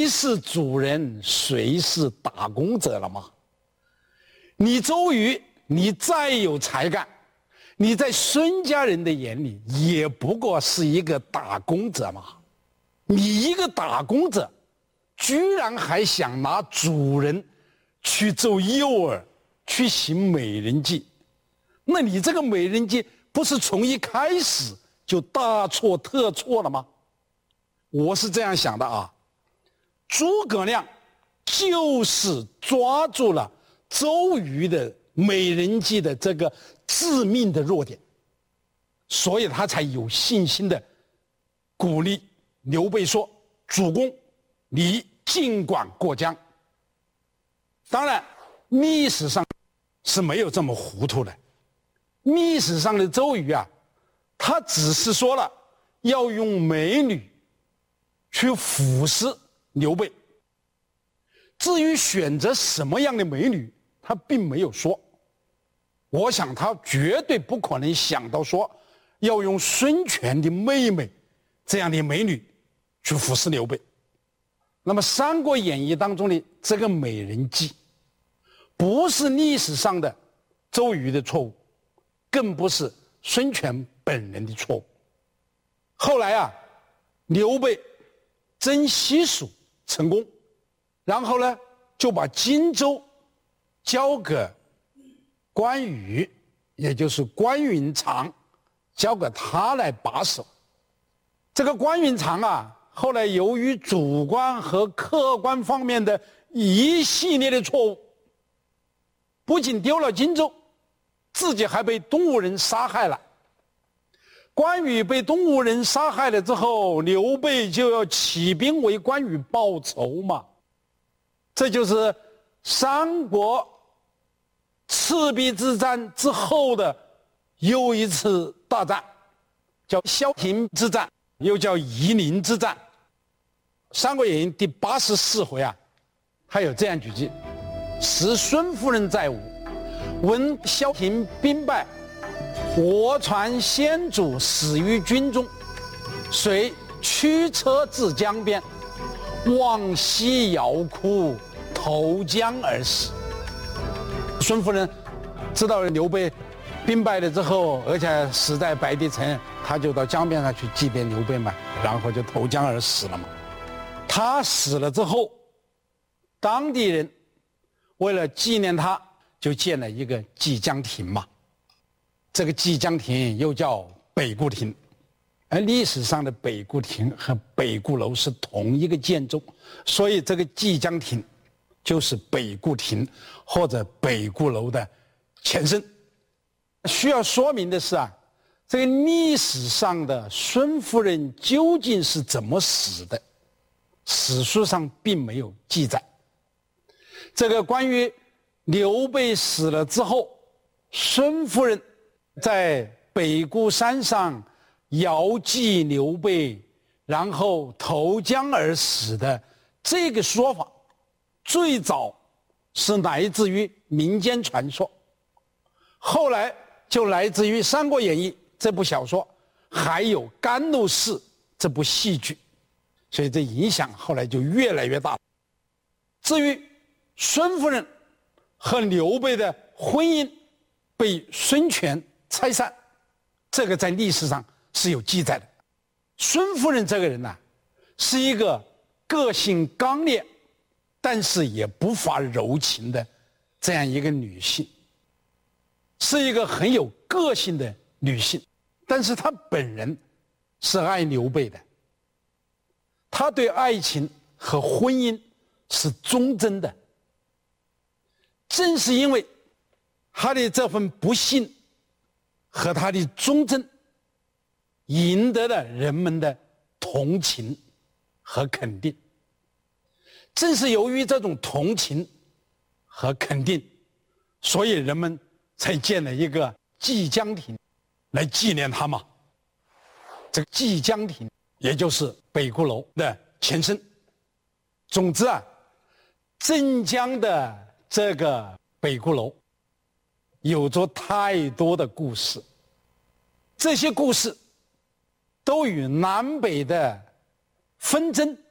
是主人，谁是打工者了吗？你周瑜，你再有才干，你在孙家人的眼里也不过是一个打工者嘛。你一个打工者，居然还想拿主人去做诱饵，去行美人计，那你这个美人计不是从一开始就大错特错了吗？我是这样想的啊，诸葛亮就是抓住了周瑜的美人计的这个致命的弱点，所以他才有信心的鼓励刘备说：“主公，你尽管过江。”当然，历史上是没有这么糊涂的。历史上的周瑜啊，他只是说了要用美女去腐蚀刘备，至于选择什么样的美女，他并没有说。我想他绝对不可能想到说要用孙权的妹妹这样的美女去服侍刘备。那么《三国演义》当中的这个美人计，不是历史上的周瑜的错误，更不是孙权本人的错误。后来啊，刘备征西蜀成功，然后呢，就把荆州交给关羽，也就是关云长，交给他来把守。这个关云长啊，后来由于主观和客观方面的一系列的错误，不仅丢了荆州，自己还被东吴人杀害了。关羽被东吴人杀害了之后，刘备就要起兵为关羽报仇嘛。这就是三国赤壁之战之后的又一次大战，叫萧亭之战，又叫夷陵之战。《三国演义》第84回啊，还有这样几句：时孙夫人在吴，闻萧亭兵败，我传先主死于军中，遂驱车至江边，望西遥哭，投江而死。孙夫人知道刘备兵败了之后，而且死在白帝城，他就到江边上去祭奠刘备嘛，然后就投江而死了嘛。他死了之后，当地人为了纪念他，就建了一个祭江亭嘛。这个祭江亭又叫北固亭，而历史上的北固亭和北固楼是同一个建筑，所以这个祭江亭就是北固亭或者北固楼的前身。需要说明的是啊，这个历史上的孙夫人究竟是怎么死的，史书上并没有记载。这个关于刘备死了之后，孙夫人在北固山上遥祭刘备，然后投江而死的这个说法，最早是来自于民间传说，后来就来自于《三国演义》这部小说，还有《甘露寺》这部戏剧，所以这影响后来就越来越大。至于孙夫人和刘备的婚姻被孙权拆散，这个在历史上是有记载的。孙夫人这个人呢，是一个个性刚烈，但是也不乏柔情的这样一个女性，是一个很有个性的女性，但是她本人是爱刘备的，她对爱情和婚姻是忠贞的。正是因为她的这份不幸和她的忠贞，赢得了人们的同情和肯定。正是由于这种同情和肯定，所以人们才建了一个祭江亭来纪念他嘛。这个祭江亭也就是北固楼的前身。总之啊，镇江的这个北固楼有着太多的故事，这些故事都与南北的纷争